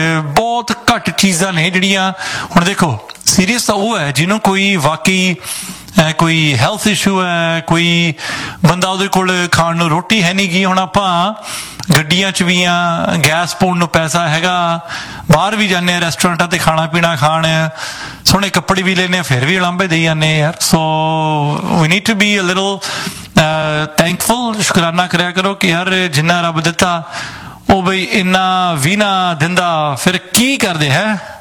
ਬਹੁਤ ਘੱਟ ਚੀਜ਼ਾਂ ਨੇ ਜਿਹੜੀਆਂ ਹੁਣ ਦੇਖੋ ਸੀਰੀਅਸ ਤਾਂ ਉਹ ਹੈ ਜਿਹਨੂੰ ਕੋਈ ਵਾਕਈ ਕੋਈ ਹੈਲਥ ਇਸ਼ੂ ਹੈ, ਕੋਈ ਬੰਦਾ ਉਹਦੇ ਕੋਲ ਖਾਣ ਨੂੰ ਰੋਟੀ ਹੈ ਨਹੀਂ ਗੀ। ਹੁਣ ਆਪਾਂ ਗੱਡੀਆਂ 'ਚ ਵੀ ਆ, ਗੈਸ ਪਾਉਣ ਨੂੰ ਪੈਸਾ ਹੈਗਾ, ਬਾਹਰ ਵੀ ਜਾਂਦੇ ਹਾਂ ਰੈਸਟੋਰੈਂਟਾਂ 'ਤੇ ਖਾਣਾ ਪੀਣਾ ਖਾਣ, ਸੋਹਣੇ ਕੱਪੜੇ ਵੀ ਲੈਂਦੇ ਹਾਂ, ਫਿਰ ਵੀ ਉਲਾਂਭੇ ਦੇਈ ਜਾਂਦੇ ਯਾਰ। ਸੋ ਵੀ need to be a little thankful, ਸ਼ੁਕਰਾਨਾ ਕਰਿਆ ਕਰੋ ਕਿ ਯਾਰ ਜਿੰਨਾ ਰੱਬ ਦਿੱਤਾ ਉਹ ਬਈ ਇੰਨਾ ਵੀ ਨਾ ਦਿੰਦਾ ਫਿਰ ਕੀ ਕਰਦੇ ਹੈ।